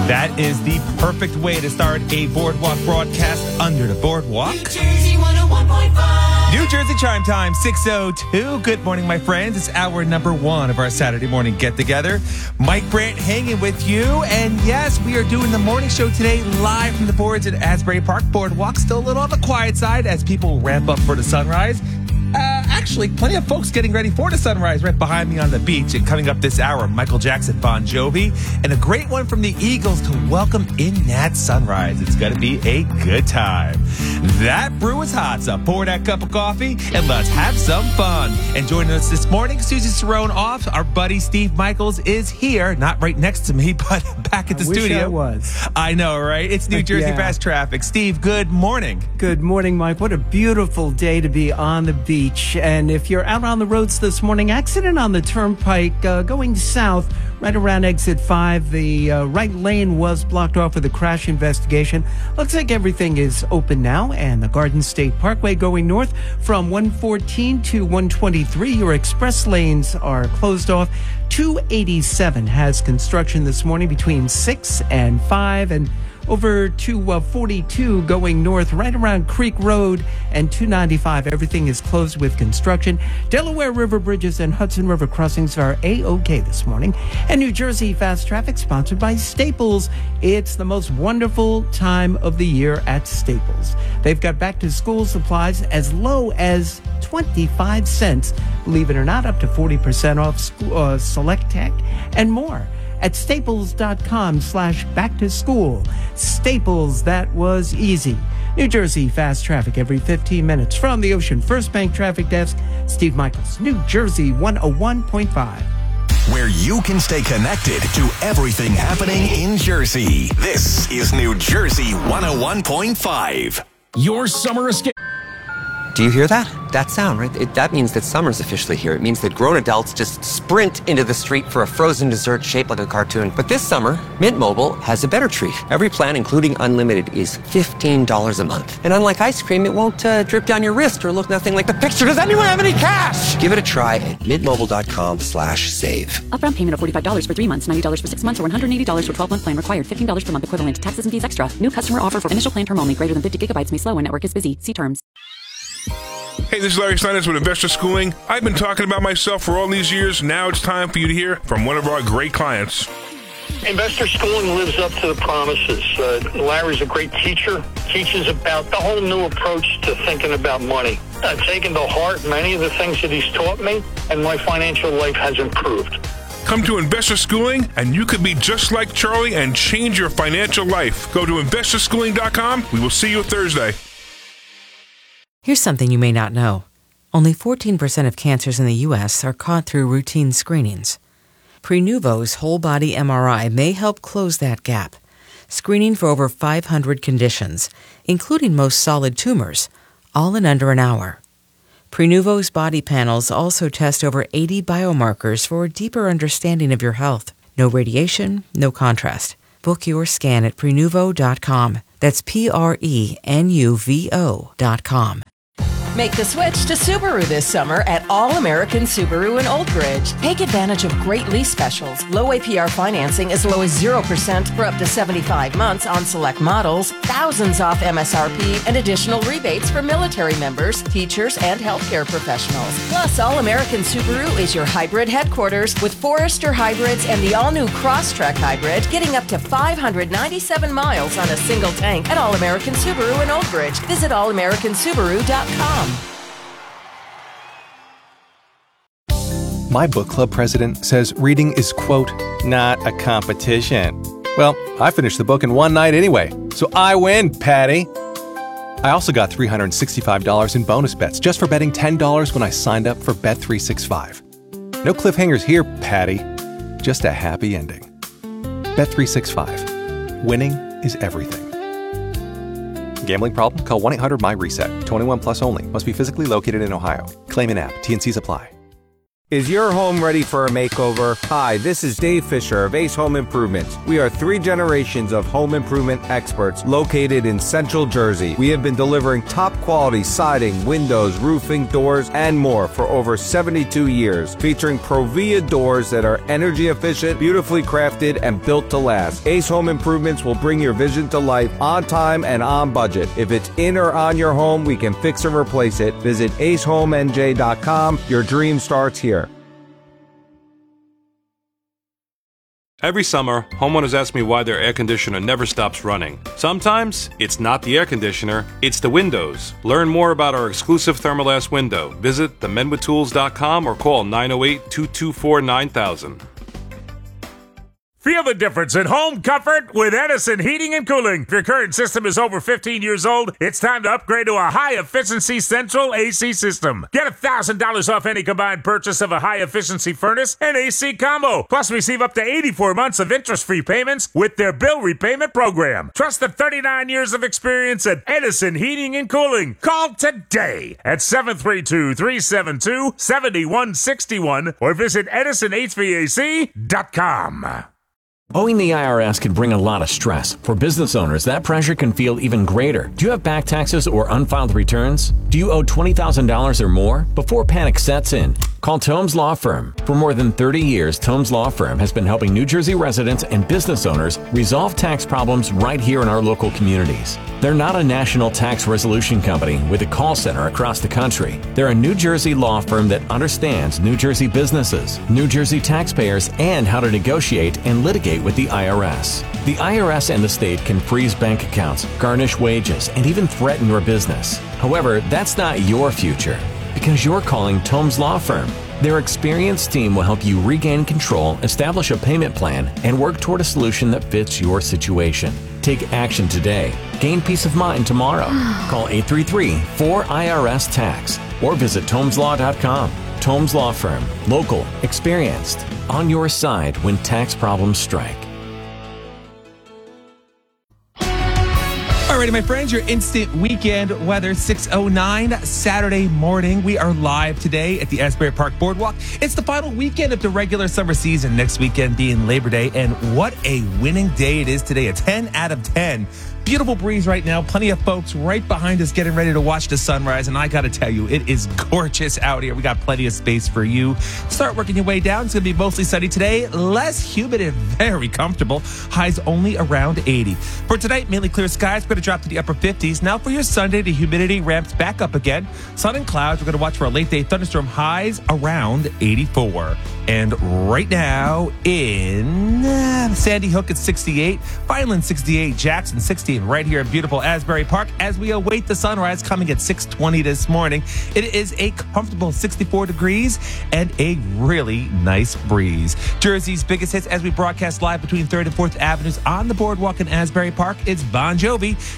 That is the perfect way to start a Boardwalk broadcast under the boardwalk. New Jersey 101.5. New Jersey Chime Time, 6:02. Good morning, my friends. It's hour number one of our Saturday morning get-together. Mike Brandt hanging with you. And yes, we are doing the morning show today live from the boards at Asbury Park Boardwalk. Still a little on the quiet side as people ramp up for the sunrise. Actually, plenty of folks getting ready for the sunrise right behind me on the beach. And coming up this hour, Michael Jackson, Bon Jovi, and a great one from the Eagles to welcome in that sunrise. It's going to be a good time. That brew is hot, so pour that cup of coffee and let's have some fun. And joining us this morning, Susie Cerrone off. Our buddy Steve Michaels is here, not right next to me, but back at the studio. I was. I know, right? It's New Jersey Fast Traffic. Steve, good morning. Good morning, Mike. What a beautiful day to be on the beach. And if you're out on the roads this morning, accident on the turnpike going south, right around exit 5. The right lane was blocked off with a crash investigation. Looks like everything is open now. And the Garden State Parkway going north from 114 to 123. Your express lanes are closed off. 287 has construction this morning between 6 and 5. And over to 42 going north right around Creek Road and 295. Everything is closed with construction. Delaware River bridges and Hudson River crossings are A-OK this morning. And New Jersey Fast Traffic sponsored by Staples. It's the most wonderful time of the year at Staples. They've got back to school supplies as low as 25 cents. Believe it or not, up to 40% off school, select tech and more. At staples.com/back-to-school. Staples, that was easy. New Jersey Fast Traffic every 15 minutes. From the Ocean First Bank Traffic Desk, Steve Michaels, New Jersey 101.5. Where you can stay connected to everything happening in Jersey. This is New Jersey 101.5. Your summer escape. Do you hear that? That sound, right? That means that summer's officially here. It means that grown adults just sprint into the street for a frozen dessert shaped like a cartoon. But this summer, Mint Mobile has a better treat. Every plan, including unlimited, is $15 a month. And unlike ice cream, it won't drip down your wrist or look nothing like the picture. Does anyone have any cash? Give it a try at mintmobile.com/save. Upfront payment of $45 for 3 months, $90 for 6 months, or $180 for 12-month plan required. $15 per month equivalent. Taxes and fees extra. New customer offer for initial plan term only. Greater than 50 gigabytes may slow when network is busy. See terms. Hey, this is Larry Steinitz with Investor Schooling. I've been talking about myself for all these years. Now it's time for you to hear from one of our great clients. Investor Schooling lives up to the promises. Larry's a great teacher, teaches about the whole new approach to thinking about money. I've taken to heart many of the things that he's taught me, and my financial life has improved. Come to Investor Schooling, and you could be just like Charlie and change your financial life. Go to investorschooling.com. We will see you Thursday. Here's something you may not know. Only 14% of cancers in the U.S. are caught through routine screenings. Prenuvo's whole-body MRI may help close that gap, screening for over 500 conditions, including most solid tumors, all in under an hour. Prenuvo's body panels also test over 80 biomarkers for a deeper understanding of your health. No radiation, no contrast. Book your scan at Prenuvo.com. That's Prenuvo.com. Make the switch to Subaru this summer at All American Subaru in Old Bridge. Take advantage of great lease specials, low APR financing as low as 0% for up to 75 months on select models, thousands off MSRP, and additional rebates for military members, teachers, and healthcare professionals. Plus, All American Subaru is your hybrid headquarters with Forester hybrids and the all-new Crosstrek hybrid, getting up to 597 miles on a single tank at All American Subaru in Old Bridge. Visit allamericansubaru.com. My book club president says reading is, quote, not a competition. Well, I finished the book in one night anyway, so I win, Patty. I also got $365 in bonus bets just for betting $10 when I signed up for Bet365. No cliffhangers here, Patty. Just a happy ending. Bet365. Winning is everything. Gambling problem? Call 1-800-MY-RESET. 21 plus only. Must be physically located in Ohio. Claim in app. T&Cs apply. Is your home ready for a makeover? Hi, this is Dave Fisher of Ace Home Improvements. We are 3 generations of home improvement experts located in Central Jersey. We have been delivering top quality siding, windows, roofing, doors, and more for over 72 years, featuring Provia doors that are energy efficient, beautifully crafted, and built to last. Ace Home Improvements will bring your vision to life on time and on budget. If it's in or on your home, we can fix or replace it. Visit acehomenj.com. Your dream starts here. Every summer, homeowners ask me why their air conditioner never stops running. Sometimes, it's not the air conditioner, it's the windows. Learn more about our exclusive Thermalast window. Visit themenwithtools.com or call 908-224-9000. Feel the difference in home comfort with Edison Heating and Cooling. If your current system is over 15 years old, it's time to upgrade to a high-efficiency central AC system. Get $1,000 off any combined purchase of a high-efficiency furnace and AC combo. Plus, receive up to 84 months of interest-free payments with their bill repayment program. Trust the 39 years of experience at Edison Heating and Cooling. Call today at 732-372-7161 or visit EdisonHVAC.com. Owing the IRS can bring a lot of stress. For business owners, that pressure can feel even greater. Do you have back taxes or unfiled returns? Do you owe $20,000 or more? Before panic sets in, call Tomes Law Firm. For more than 30 years, Tomes Law Firm has been helping New Jersey residents and business owners resolve tax problems right here in our local communities. They're not a national tax resolution company with a call center across the country. They're a New Jersey law firm that understands New Jersey businesses, New Jersey taxpayers, and how to negotiate and litigate with the IRS. The IRS and the state can freeze bank accounts, garnish wages, and even threaten your business. However, that's not your future because you're calling Tomes Law Firm. Their experienced team will help you regain control, establish a payment plan, and work toward a solution that fits your situation. Take action today. Gain peace of mind tomorrow. Call 833-4IRS-TAX or visit TomesLaw.com. Tomes Law Firm. Local. Experienced. On your side when tax problems strike. Alrighty, my friends, your instant weekend weather, 6:09 Saturday morning. We are live today at the Asbury Park Boardwalk. It's the final weekend of the regular summer season, next weekend being Labor Day, and what a winning day it is today. A 10 out of 10. Beautiful breeze right now. Plenty of folks right behind us getting ready to watch the sunrise. And I got to tell you, it is gorgeous out here. We got plenty of space for you. Start working your way down. It's going to be mostly sunny today. Less humid and very comfortable. Highs only around 80. For tonight, mainly clear skies. We're going to drop to the upper 50s. Now for your Sunday, the humidity ramps back up again. Sun and clouds. We're going to watch for a late day thunderstorm. Highs around 84. And right now in Sandy Hook, it's 68. Vineland, 68. Jackson, 60. Right here in beautiful Asbury Park as we await the sunrise coming at 6:20 this morning. It is a comfortable 64 degrees and a really nice breeze. Jersey's biggest hits as we broadcast live between 3rd and 4th Avenues on the boardwalk in Asbury Park. It's Bon Jovi.